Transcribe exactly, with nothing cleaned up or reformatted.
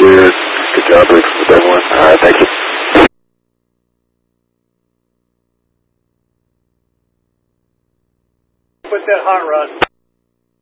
clear. Good job with everyone. All right, thank you. Put that hot rod.